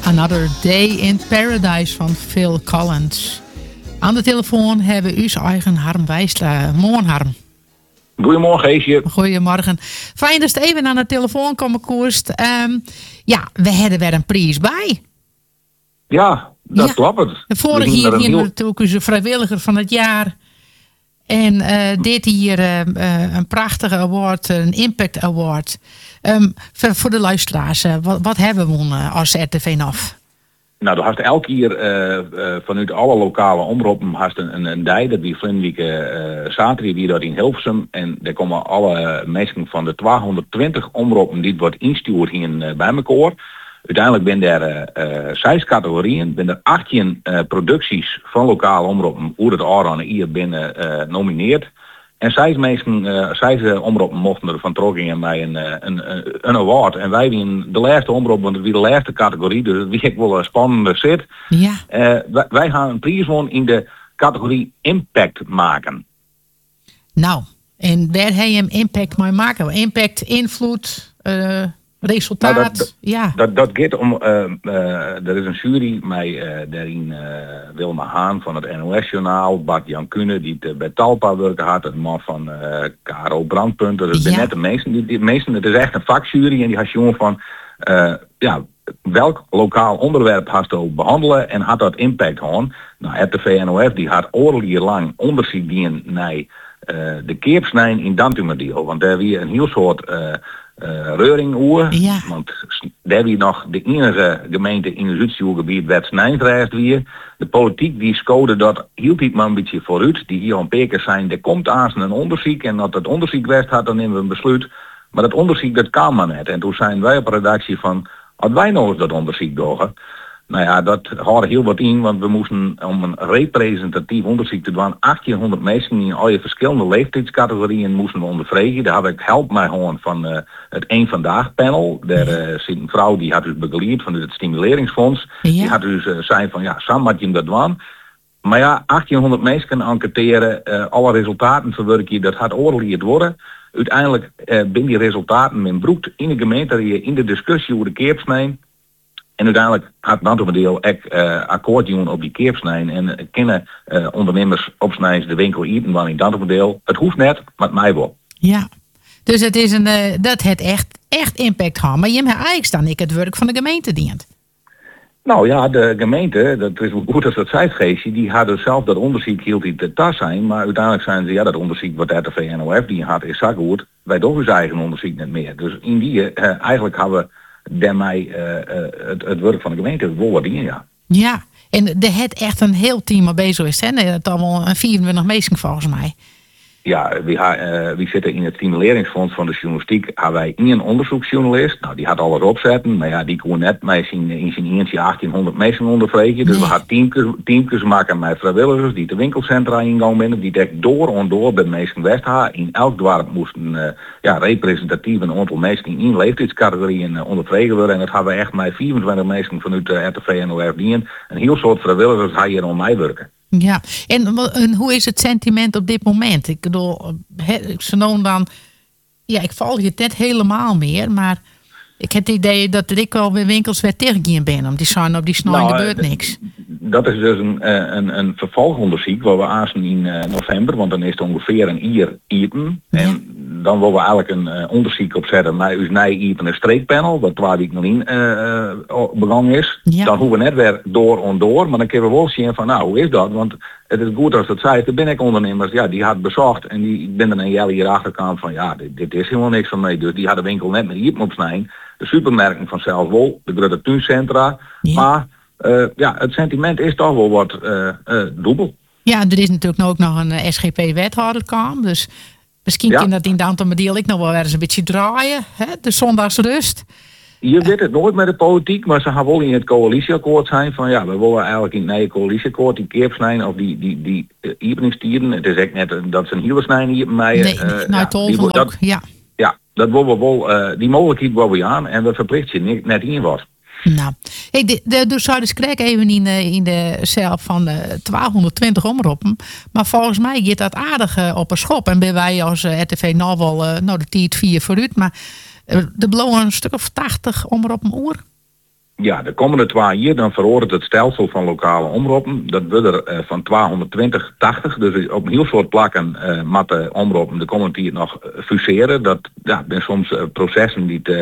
Another Day in Paradise van Phil Collins. Aan de telefoon hebben we uw eigen Harm Wijsla. Morgen Harm. Goedemorgen Geesje. Goedemorgen. Fijn dat je even aan de telefoon komen koerst. We hebben weer een prijs bij. Ja, dat klopt. Vorig jaar hier natuurlijk onze vrijwilliger van het jaar. En dit hier een prachtige award, een Impact Award. Voor de luisteraars, wat hebben we als RTV NAF? Nou, er had elke keer vanuit alle lokale omroepen had een dij, dat die Vlinwijk zaterdag die dat in Hilversum. En daar komen alle mensen van de 220 omroepen die wordt instuurd hier bij elkaar. Uiteindelijk ben er 6 categorieën, ben er 18 producties van lokale omroepen hoe het Aran hier binnen nomineerd. En 6 omroepen mochten er van trokken bij een award. En wij waren de laatste omroep, want het was de laatste categorie, dus het was echt wel een spannende zit. Ja. Wij gaan een prijs won in de categorie Impact maken. Nou, en waar heb je hem impact mee maken? Impact, invloed, resultaat? Dat gaat om, er is een jury met daarin Wilma Haan van het NOS-journaal, Bart-Jan Kuhne die bij Talpa werken had, het man van Karo Brandpunt. Dat zijn net de meesten. Het is echt een vakjury en die had jongen van welk lokaal onderwerp had je behandelen en had dat impact gewoon. Nou, RTV NOF die had oorlog lang onderzoek die naar de keepsnijn in Dantumerdeel, want daar weer een heel soort reuring oer. Ja. Want daar wie nog de enige gemeente in het Zuidstuurgebied werd snijnreist weer. De politiek die scoorde dat hield iets maar een beetje vooruit. Die hier aan pekers zijn, er komt aan een onderzoek en dat het onderzoek werd had, dan nemen we een besluit. Maar dat onderzoek dat kan maar net. En toen zijn wij op redactie van, hadden wij nog eens dat onderzoek doen? Nou ja, dat hoorde heel wat in, want we moesten om een representatief onderzoek te doen 1800 mensen in al je verschillende leeftijdscategorieën moesten we ondervregen. Daar had ik help mij gewoon van het Eén Vandaag panel. Daar zit een vrouw die had dus begeleid van het stimuleringsfonds. Ja. Die had dus zei van Sam had je hem dat doen. Maar ja, 1800 mensen enquêteren, alle resultaten verwerken, dat had oorlijkt worden. Uiteindelijk ben die resultaten men broekt in de gemeente in de discussie over de keepsnijn. En uiteindelijk had Dantumerdeel akkoord doen op die keepsnijn en kennen ondernemers opsnijden de winkel eten in Dantumerdeel. Het hoeft net, maar het mij wel. Ja, dus het is dat het echt impact had. Maar je hebt eigenlijk dan het werk van de gemeente dient. Nou ja, de gemeente, dat is goed als dat zei Geesje, die hadden zelf dat onderzoek hield die te tas zijn, maar uiteindelijk zijn ze dat onderzoek wat RTV NOF die had is zo goed, wij doen hun eigen onderzoek net meer. Dus in die eigenlijk hebben we daarmee het werk van de gemeente wel wat in, ja. Ja, en er het echt een heel team bezig is, hè? Het allemaal een 24 mensen volgens mij. Ja, wie zitten in het stimuleringsfonds van de journalistiek, hebben wij een onderzoeksjournalist. Nou, die had alles opzetten, maar ja, die kon net in zijn eentje 1800 mensen ondervregen. Dus we hadden teamjes maken met vrijwilligers die de winkelcentra ingang binnen, die dek door bij mensen Westha. In elk dorp moesten representatief een aantal mensen in één leeftijdscategorieën ondervregen worden. En dat hebben we echt met 24 mensen vanuit de RTV NOF dienen. Een heel soort vrijwilligers gaan hier om mij werken. Ja, en hoe is het sentiment op dit moment? Ik bedoel, ze noemen dan, ik val hier net helemaal meer, maar ik heb het idee dat ik al bij winkels weer tegen ben, om die zijn op die snel gebeurt niks. Dat is dus een vervolgonderzoek waar we aanstaan in november, want dan is het ongeveer een jaar eten. En dan willen we eigenlijk een onderzoek opzetten naar uw eten een streekpanel, wat 2 weken in begonnen is. Ja. Dan hoeven we net weer door, maar dan kunnen we wel zien van hoe is dat? Want het is goed als dat zei, er ben ik ondernemers, die had bezocht en die ben er een jaar hierachter kwam van dit is helemaal niks van mij. Dus die had de winkel net met eten opsnijden. De supermerken vanzelf wel, de grote tuincentra, maar het sentiment is toch wel wat dubbel. Ja, er is natuurlijk ook nog een SGP-wethouder kwam, dus misschien kan dat in Dantumerdeel ik nog wel eens een beetje draaien, hè? De zondagsrust. Je weet het nooit met de politiek, maar ze gaan wel in het coalitieakkoord zijn van we willen eigenlijk in het nieuwe coalitieakkoord die keepsnijden of die eveningstieren. Het is echt net dat ze een hielsnijn hier bij ook. Ja, dat willen we wel, die mogelijkheid willen we aan en dat verplicht je net in was. Nou, dus zou dus krijg even in de cel van de 220 omroepen. Maar volgens mij gaat dat aardig op een schop. En ben wij als RTV nou wel de 4 vooruit. Maar er blowen een stuk of 80 omroepen oer. Ja, de komende 2 jaar dan verhoort het stelsel van lokale omroepen. Dat wordt er van 220, 80. Dus op een heel soort plakken moeten omroepen de komende tijd nog fuseren. Dat zijn soms processen die